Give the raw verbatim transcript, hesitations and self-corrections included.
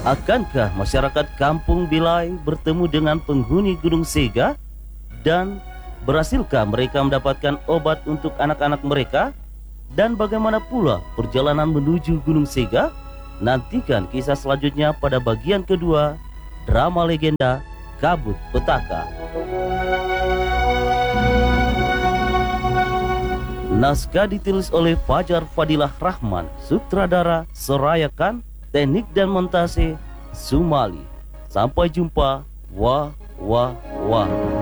Akankah masyarakat Kampung Bilai bertemu dengan penghuni Gunung Sega? Dan berhasilkah mereka mendapatkan obat untuk anak-anak mereka? Dan bagaimana pula perjalanan menuju Gunung Sega? Nantikan kisah selanjutnya pada bagian kedua drama legenda Kabut Petaka. Naskah ditulis oleh Fajar Fadilah Rahman, sutradara Soraya Khan, teknik dan montase Sumali. Sampai jumpa. Wah, wah, wah.